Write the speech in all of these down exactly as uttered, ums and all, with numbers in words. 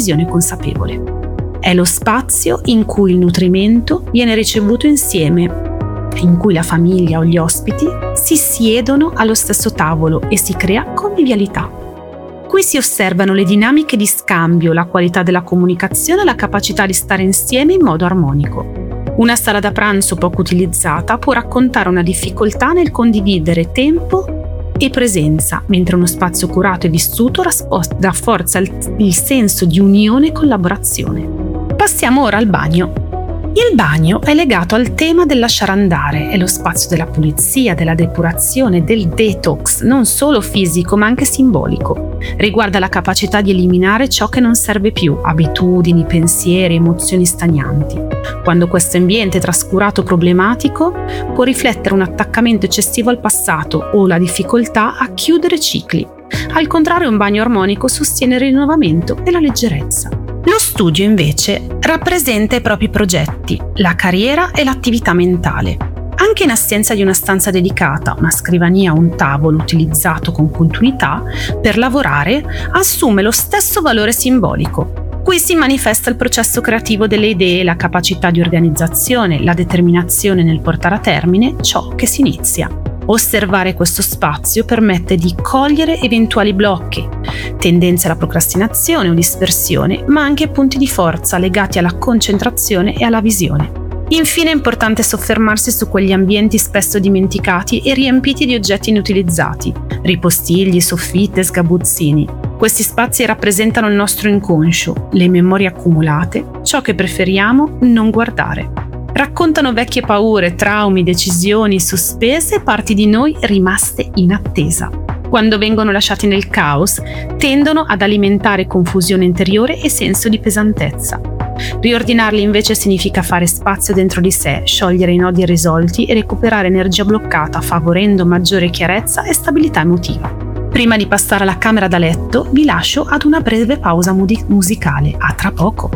condivisione consapevole. È lo spazio in cui il nutrimento viene ricevuto insieme, in cui la famiglia o gli ospiti si siedono allo stesso tavolo e si crea convivialità. Qui si osservano le dinamiche di scambio, la qualità della comunicazione e la capacità di stare insieme in modo armonico. Una sala da pranzo poco utilizzata può raccontare una difficoltà nel condividere tempo e presenza, mentre uno spazio curato e vissuto rafforza il, il senso di unione e collaborazione. Passiamo ora al bagno. Il bagno è legato al tema del lasciare andare, è lo spazio della pulizia, della depurazione, del detox, non solo fisico ma anche simbolico. Riguarda la capacità di eliminare ciò che non serve più, abitudini, pensieri, emozioni stagnanti. Quando questo ambiente è trascurato o problematico, può riflettere un attaccamento eccessivo al passato o la difficoltà a chiudere cicli. Al contrario, un bagno armonico sostiene il rinnovamento e la leggerezza. Lo studio invece rappresenta i propri progetti, la carriera e l'attività mentale. Anche in assenza di una stanza dedicata, una scrivania o un tavolo utilizzato con continuità per lavorare assume lo stesso valore simbolico. Qui si manifesta il processo creativo delle idee, la capacità di organizzazione, la determinazione nel portare a termine ciò che si inizia. Osservare questo spazio permette di cogliere eventuali blocchi, tendenze alla procrastinazione o dispersione, ma anche punti di forza legati alla concentrazione e alla visione. Infine è importante soffermarsi su quegli ambienti spesso dimenticati e riempiti di oggetti inutilizzati, ripostigli, soffitte, sgabuzzini. Questi spazi rappresentano il nostro inconscio, le memorie accumulate, ciò che preferiamo non guardare. Raccontano vecchie paure, traumi, decisioni sospese e parti di noi rimaste in attesa. Quando vengono lasciati nel caos, tendono ad alimentare confusione interiore e senso di pesantezza. Riordinarli invece significa fare spazio dentro di sé, sciogliere i nodi irrisolti e recuperare energia bloccata, favorendo maggiore chiarezza e stabilità emotiva. Prima di passare alla camera da letto, vi lascio ad una breve pausa mudi- musicale. A tra poco!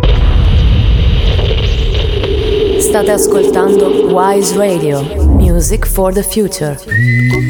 State ascoltando Wise Radio, Music for the Future.